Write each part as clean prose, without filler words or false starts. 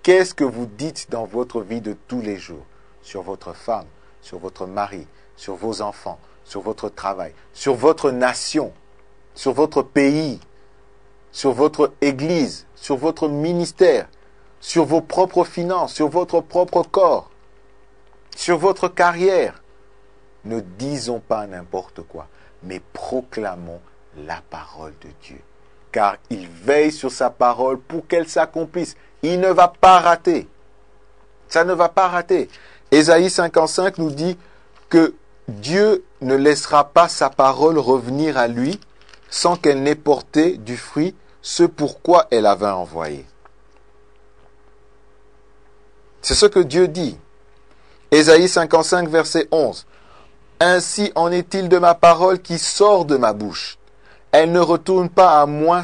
Qu'est-ce que vous dites dans votre vie de tous les jours sur votre femme, sur votre mari, sur vos enfants, sur votre travail, sur votre nation, sur votre pays, sur votre église, sur votre ministère, sur vos propres finances, sur votre propre corps, sur votre carrière? Ne disons pas n'importe quoi, mais proclamons la parole de Dieu. Car il veille sur sa parole pour qu'elle s'accomplisse. Il ne va pas rater. Ça ne va pas rater. Ésaïe 55 nous dit que Dieu ne laissera pas sa parole revenir à lui sans qu'elle n'ait porté du fruit, ce pourquoi elle avait envoyé. C'est ce que Dieu dit. Ésaïe 55, verset 11. Ainsi en est-il de ma parole qui sort de ma bouche. Elle ne retourne pas à moi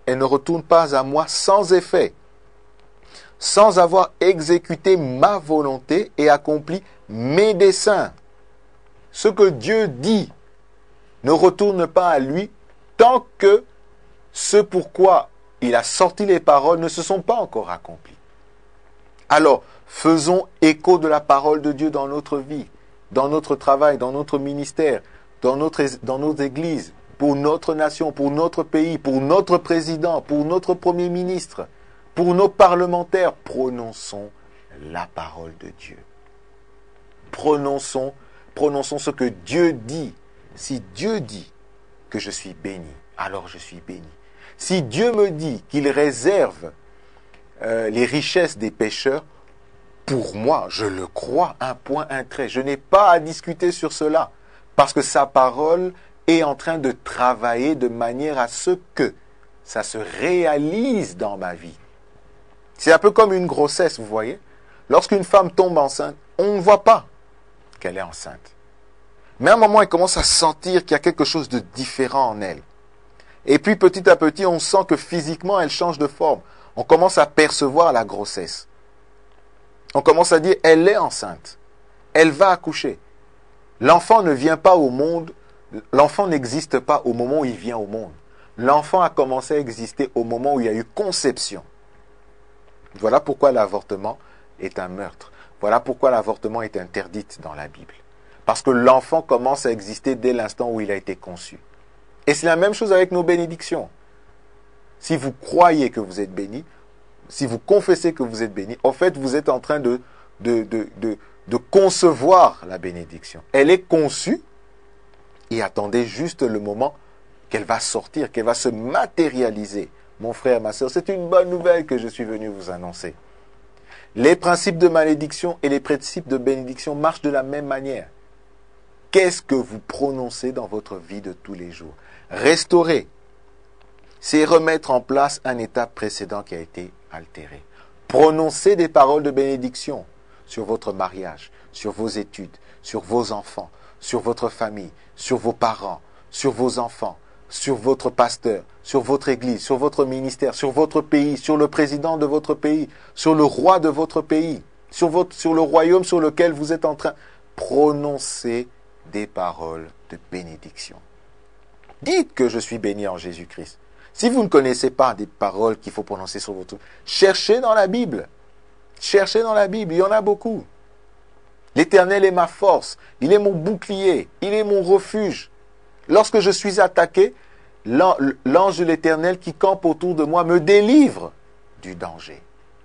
sans effet, sans avoir exécuté ma volonté et accompli mes desseins. Ce que Dieu dit ne retourne pas à lui tant que ce pourquoi il a sorti les paroles ne se sont pas encore accomplis. Alors, faisons écho de la parole de Dieu dans notre vie, dans notre travail, dans notre ministère, dans nos églises, pour notre nation, pour notre pays, pour notre président, pour notre premier ministre, pour nos parlementaires. Prononçons la parole de Dieu. Prononçons ce que Dieu dit. Si Dieu dit que je suis béni, alors je suis béni. Si Dieu me dit qu'il réserve les richesses des pécheurs, pour moi, je le crois, un point, un trait. Je n'ai pas à discuter sur cela, parce que sa parole est en train de travailler de manière à ce que ça se réalise dans ma vie. C'est un peu comme une grossesse, vous voyez. Lorsqu'une femme tombe enceinte, on ne voit pas qu'elle est enceinte. Mais à un moment, elle commence à sentir qu'il y a quelque chose de différent en elle. Et puis petit à petit, on sent que physiquement, elle change de forme. On commence à percevoir la grossesse. On commence à dire, elle est enceinte. Elle va accoucher. L'enfant ne vient pas au monde. L'enfant n'existe pas au moment où il vient au monde. L'enfant a commencé à exister au moment où il y a eu conception. Voilà pourquoi l'avortement est un meurtre. Voilà pourquoi l'avortement est interdit dans la Bible. Parce que l'enfant commence à exister dès l'instant où il a été conçu. Et c'est la même chose avec nos bénédictions. Si vous croyez que vous êtes béni, si vous confessez que vous êtes béni, en fait, vous êtes en train de concevoir la bénédiction. Elle est conçue et attendez juste le moment qu'elle va sortir, qu'elle va se matérialiser. Mon frère, ma soeur, c'est une bonne nouvelle que je suis venu vous annoncer. Les principes de malédiction et les principes de bénédiction marchent de la même manière. Qu'est-ce que vous prononcez dans votre vie de tous les jours? Restaurer, c'est remettre en place un état précédent qui a été altéré. Prononcer des paroles de bénédiction sur votre mariage, sur vos études, sur vos enfants, sur votre famille, sur vos parents, sur vos enfants, sur votre pasteur, sur votre église, sur votre ministère, sur votre pays, sur le président de votre pays, sur le roi de votre pays, sur le royaume sur lequel vous êtes en train. Prononcez des paroles de bénédiction. Dites que je suis béni en Jésus-Christ. Si vous ne connaissez pas des paroles qu'il faut prononcer sur votre... cherchez dans la Bible. Cherchez dans la Bible, il y en a beaucoup. L'Éternel est ma force, il est mon bouclier, il est mon refuge. Lorsque je suis attaqué, l'ange de l'Éternel qui campe autour de moi me délivre du danger.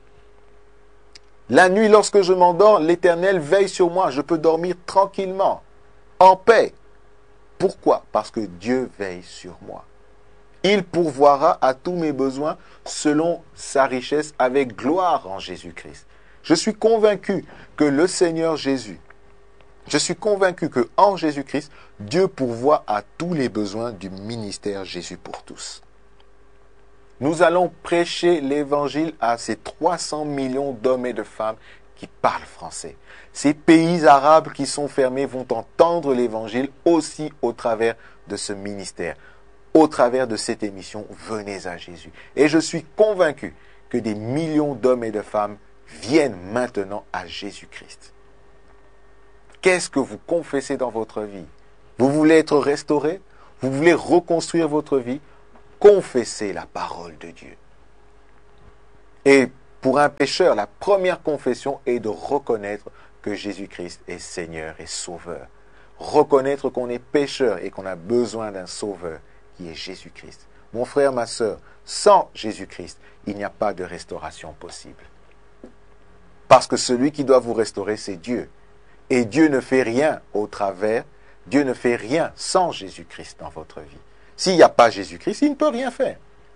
La nuit, lorsque je m'endors, l'Éternel veille sur moi. Je peux dormir tranquillement, en paix. Pourquoi? Parce que Dieu veille sur moi. Il pourvoira à tous mes besoins selon sa richesse avec gloire en Jésus-Christ. Je suis convaincu que le Seigneur Jésus, je suis convaincu qu'en Jésus-Christ, Dieu pourvoit à tous les besoins du ministère Jésus pour tous. Nous allons prêcher l'évangile à ces 300 millions d'hommes et de femmes qui parlent français. Ces pays arabes qui sont fermés vont entendre l'évangile aussi au travers de ce ministère. Au travers de cette émission, venez à Jésus. Et je suis convaincu que des millions d'hommes et de femmes viennent maintenant à Jésus-Christ. Qu'est-ce que vous confessez dans votre vie? Vous voulez être restauré? Vous voulez reconstruire votre vie? Confessez la parole de Dieu. Et Pour un pécheur, la première confession est de reconnaître que Jésus-Christ est Seigneur et Sauveur. Reconnaître qu'on est pécheur et qu'on a besoin d'un Sauveur qui est Jésus-Christ. Mon frère, ma sœur, sans Jésus-Christ, il n'y a pas de restauration possible. Parce que celui qui doit vous restaurer, c'est Dieu. Et Dieu ne fait rien au travers, Dieu ne fait rien sans Jésus-Christ dans votre vie. S'il n'y a pas Jésus-Christ, il ne peut rien faire.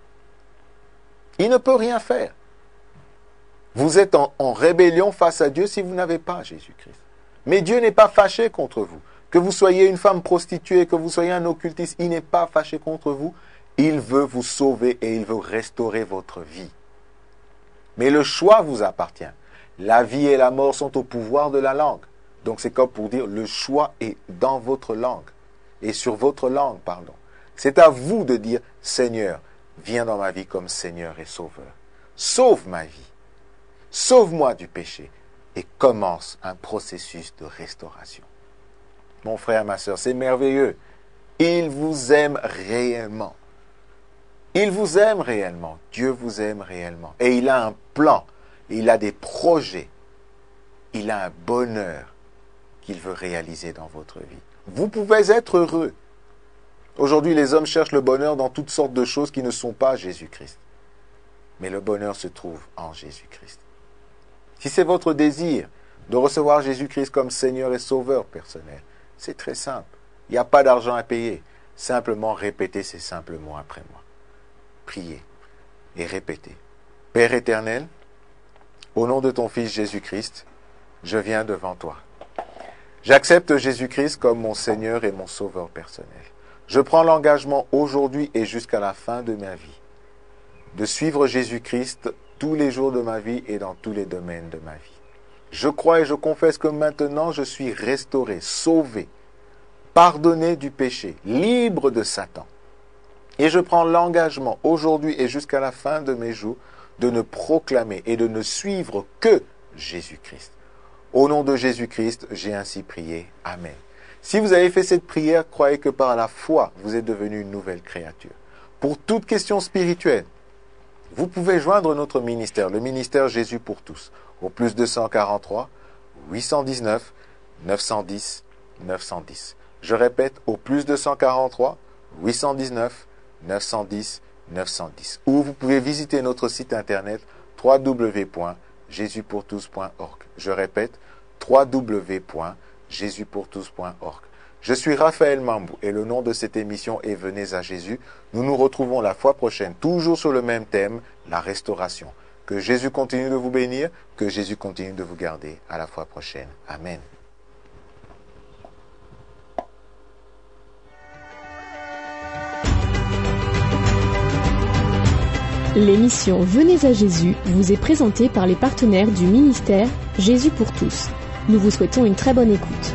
Il ne peut rien faire. Vous êtes en rébellion face à Dieu si vous n'avez pas Jésus-Christ. Mais Dieu n'est pas fâché contre vous. Que vous soyez une femme prostituée, que vous soyez un occultiste, il n'est pas fâché contre vous. Il veut vous sauver et il veut restaurer votre vie. Mais le choix vous appartient. La vie et la mort sont au pouvoir de la langue. Donc c'est comme pour dire, le choix est dans votre langue. Et sur votre langue, pardon. C'est à vous de dire, Seigneur, viens dans ma vie comme Seigneur et Sauveur. Sauve ma vie. Sauve-moi du péché. Et commence un processus de restauration. Mon frère, ma sœur, c'est merveilleux. Il vous aime réellement. Il vous aime réellement. Dieu vous aime réellement. Et il a un plan. Il a des projets. Il a un bonheur qu'il veut réaliser dans votre vie. Vous pouvez être heureux. Aujourd'hui, les hommes cherchent le bonheur dans toutes sortes de choses qui ne sont pas Jésus-Christ. Mais le bonheur se trouve en Jésus-Christ. Si c'est votre désir de recevoir Jésus-Christ comme Seigneur et Sauveur personnel, c'est très simple. Il n'y a pas d'argent à payer. Simplement répétez ces simples mots après moi. Priez et répétez. Père éternel, au nom de ton Fils Jésus-Christ, je viens devant toi. J'accepte Jésus-Christ comme mon Seigneur et mon Sauveur personnel. Je prends l'engagement aujourd'hui et jusqu'à la fin de ma vie de suivre Jésus-Christ tous les jours de ma vie et dans tous les domaines de ma vie. Je crois et je confesse que maintenant je suis restauré, sauvé, pardonné du péché, libre de Satan. Et je prends l'engagement aujourd'hui et jusqu'à la fin de mes jours de ne proclamer et de ne suivre que Jésus-Christ. Au nom de Jésus-Christ, j'ai ainsi prié. Amen. Si vous avez fait cette prière, croyez que par la foi, vous êtes devenu une nouvelle créature. Pour toute question spirituelle, vous pouvez joindre notre ministère, le ministère Jésus pour tous, au plus 243 819 910 910. Je répète, au plus 243 819 910 910. Ou vous pouvez visiter notre site internet www.jesuspourtous.org. Je répète, www.jesuspourtous.org. Je suis Raphaël Mambou et le nom de cette émission est Venez à Jésus. Nous nous retrouvons la fois prochaine, toujours sur le même thème, la restauration. Que Jésus continue de vous bénir, que Jésus continue de vous garder. À la fois prochaine. Amen. L'émission Venez à Jésus vous est présentée par les partenaires du ministère Jésus pour tous. Nous vous souhaitons une très bonne écoute.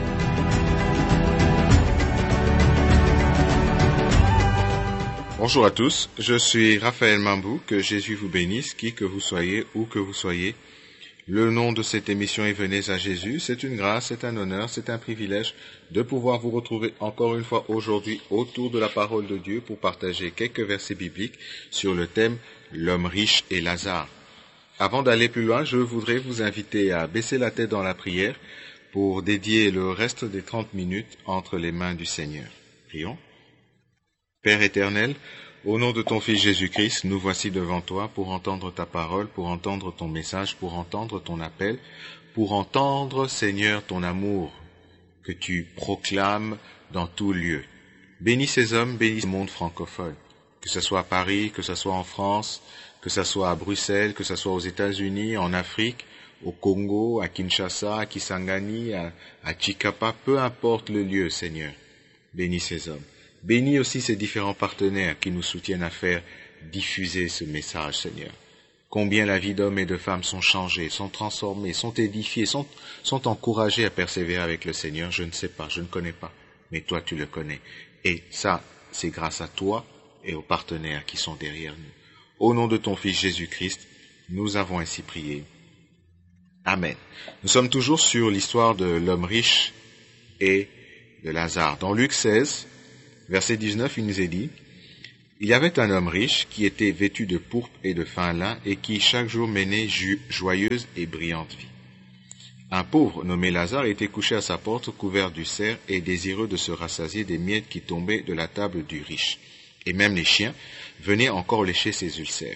Bonjour à tous, je suis Raphaël Mambou, que Jésus vous bénisse, qui que vous soyez, où que vous soyez. Le nom de cette émission est Venez à Jésus, c'est une grâce, c'est un honneur, c'est un privilège de pouvoir vous retrouver encore une fois aujourd'hui autour de la parole de Dieu pour partager quelques versets bibliques sur le thème « L'homme riche et Lazare ». Avant d'aller plus loin, je voudrais vous inviter à baisser la tête dans la prière pour dédier le reste des 30 minutes entre les mains du Seigneur. Prions. Père éternel, au nom de ton Fils Jésus-Christ, nous voici devant toi pour entendre ta parole, pour entendre ton message, pour entendre ton appel, pour entendre, Seigneur, ton amour que tu proclames dans tout lieu. Bénis ces hommes, bénis le monde francophone, que ce soit à Paris, que ce soit en France, que ce soit à Bruxelles, que ce soit aux États-Unis, en Afrique, au Congo, à Kinshasa, à Kisangani, à Chikapa, peu importe le lieu, Seigneur. Bénis ces hommes. Bénis aussi ces différents partenaires qui nous soutiennent à faire diffuser ce message, Seigneur. Combien la vie d'hommes et de femmes sont changées, sont transformées, sont édifiées, sont encouragées à persévérer avec le Seigneur. Je ne sais pas, je ne connais pas, mais toi tu le connais. Et ça, c'est grâce à toi et aux partenaires qui sont derrière nous. Au nom de ton Fils Jésus-Christ, nous avons ainsi prié. Amen. Nous sommes toujours sur l'histoire de l'homme riche et de Lazare. Dans Luc 16, verset 19, il nous est dit, « Il y avait un homme riche qui était vêtu de pourpre et de fin lin et qui chaque jour menait joyeuse et brillante vie. Un pauvre nommé Lazare était couché à sa porte couvert d'ulcères et désireux de se rassasier des miettes qui tombaient de la table du riche. Et même les chiens venaient encore lécher ses ulcères.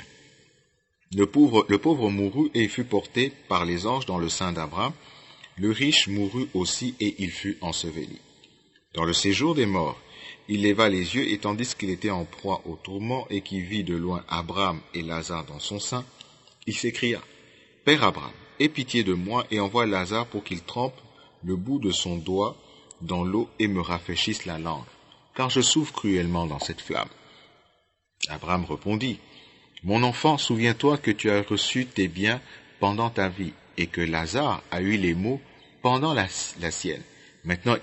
Le pauvre mourut et fut porté par les anges dans le sein d'Abraham. Le riche mourut aussi et il fut enseveli. Dans le séjour des morts, il leva les yeux et tandis qu'il était en proie au tourment et qu'il vit de loin Abraham et Lazare dans son sein, il s'écria « Père Abraham, aie pitié de moi et envoie Lazare pour qu'il trempe le bout de son doigt dans l'eau et me rafraîchisse la langue, car je souffre cruellement dans cette flamme. » Abraham répondit « Mon enfant, souviens-toi que tu as reçu tes biens pendant ta vie et que Lazare a eu les maux pendant la sienne. Maintenant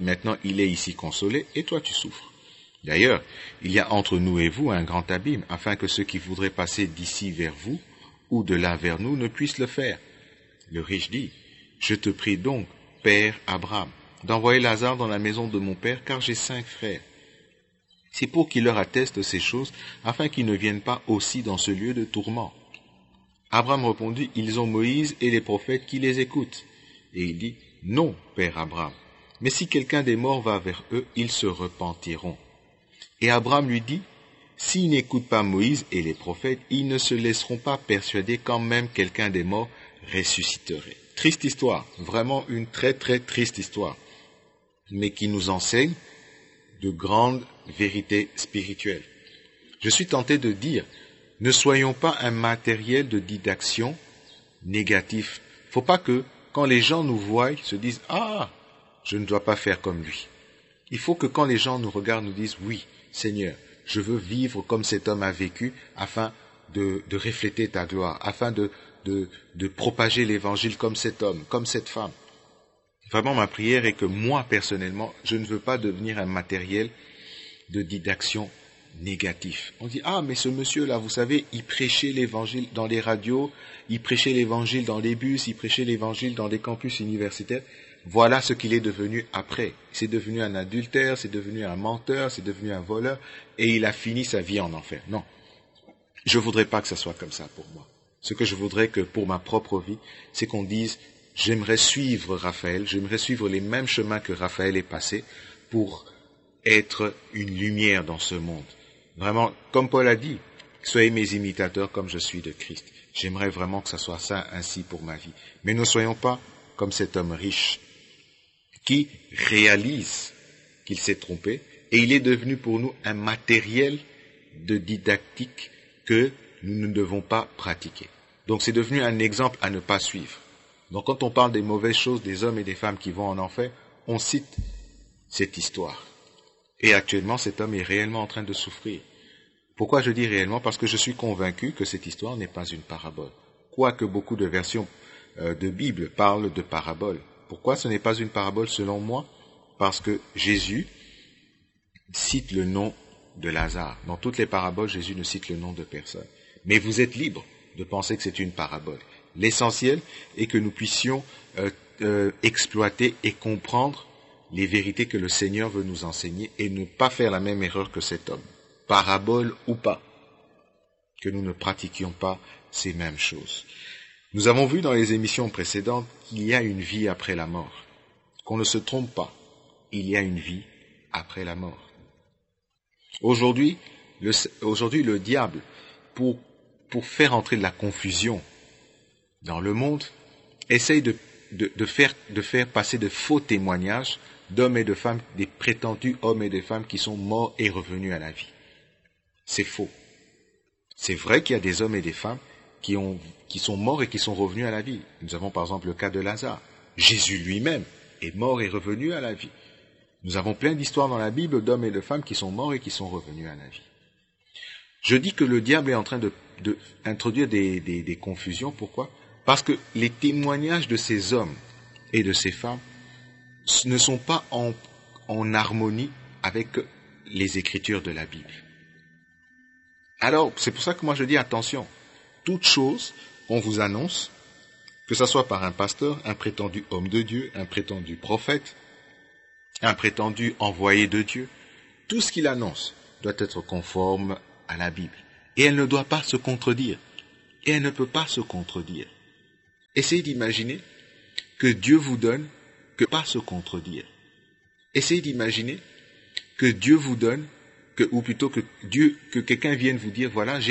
il est ici consolé et toi tu souffres. D'ailleurs, il y a entre nous et vous un grand abîme, afin que ceux qui voudraient passer d'ici vers vous ou de là vers nous ne puissent le faire. » Le riche dit, « Je te prie donc, Père Abraham, d'envoyer Lazare dans la maison de mon père, car j'ai 5 frères. C'est pour qu'il leur atteste ces choses, afin qu'ils ne viennent pas aussi dans ce lieu de tourment. » Abraham répondit, « Ils ont Moïse et les prophètes qui les écoutent. » Et il dit, « Non, Père Abraham, mais si quelqu'un des morts va vers eux, ils se repentiront. » Et Abraham lui dit, « S'ils n'écoutent pas Moïse et les prophètes, ils ne se laisseront pas persuader quand même quelqu'un des morts ressusciterait. » Triste histoire, vraiment une très très triste histoire, mais qui nous enseigne de grandes vérités spirituelles. Je suis tenté de dire, ne soyons pas un matériel de didaction négatif. Faut pas que, quand les gens nous voient, se disent « Ah, je ne dois pas faire comme lui. » Il faut que quand les gens nous regardent, nous disent « Oui, Seigneur, je veux vivre comme cet homme a vécu afin de refléter ta gloire, afin de propager l'évangile comme cet homme, comme cette femme. » Vraiment, ma prière est que moi, personnellement, je ne veux pas devenir un matériel de didaction négatif. On dit, ah, mais ce monsieur-là, vous savez, il prêchait l'évangile dans les radios, il prêchait l'évangile dans les bus, il prêchait l'évangile dans les campus universitaires. Voilà ce qu'il est devenu après. C'est devenu un adultère, c'est devenu un menteur, c'est devenu un voleur, et il a fini sa vie en enfer. Non. Je voudrais pas que ça soit comme ça pour moi. Ce que je voudrais que pour ma propre vie, c'est qu'on dise, j'aimerais suivre Raphaël, j'aimerais suivre les mêmes chemins que Raphaël est passé pour être une lumière dans ce monde. Vraiment, comme Paul a dit, soyez mes imitateurs comme je suis de Christ. J'aimerais vraiment que ça soit ça ainsi pour ma vie. Mais ne soyons pas comme cet homme riche qui réalise qu'il s'est trompé et il est devenu pour nous un matériel de didactique que nous ne devons pas pratiquer. Donc c'est devenu un exemple à ne pas suivre. Donc quand on parle des mauvaises choses des hommes et des femmes qui vont en enfer, on cite cette histoire. Et actuellement, cet homme est réellement en train de souffrir. Pourquoi je dis réellement? Parce que je suis convaincu que cette histoire n'est pas une parabole. Quoique beaucoup de versions de Bible parlent de parabole. Pourquoi ce n'est pas une parabole selon moi? Parce que Jésus cite le nom de Lazare. Dans toutes les paraboles, Jésus ne cite le nom de personne. Mais vous êtes libre de penser que c'est une parabole. L'essentiel est que nous puissions exploiter et comprendre les vérités que le Seigneur veut nous enseigner et ne pas faire la même erreur que cet homme. Parabole ou pas, que nous ne pratiquions pas ces mêmes choses. Nous avons vu dans les émissions précédentes qu'il y a une vie après la mort. Qu'on ne se trompe pas, il y a une vie après la mort. Aujourd'hui, le diable, pour faire entrer de la confusion dans le monde, essaye de faire passer de faux témoignages d'hommes et de femmes, des prétendus hommes et des femmes qui sont morts et revenus à la vie. C'est faux. C'est vrai qu'il y a des hommes et des femmes qui sont morts et qui sont revenus à la vie. Nous avons par exemple le cas de Lazare. Jésus lui-même est mort et revenu à la vie. Nous avons plein d'histoires dans la Bible d'hommes et de femmes qui sont morts et qui sont revenus à la vie. Je dis que le diable est en train d'introduire des confusions. Pourquoi? Parce que les témoignages de ces hommes et de ces femmes ne sont pas en harmonie avec les Écritures de la Bible. Alors, c'est pour ça que moi je dis attention. Toute chose qu'on vous annonce, que ce soit par un pasteur, un prétendu homme de Dieu, un prétendu prophète, un prétendu envoyé de Dieu, tout ce qu'il annonce doit être conforme à la Bible. Et elle ne doit pas se contredire. Et elle ne peut pas se contredire. Essayez d'imaginer que Dieu vous donne que pas se contredire. Essayez d'imaginer que Dieu vous donne ou plutôt que quelqu'un vienne vous dire, voilà,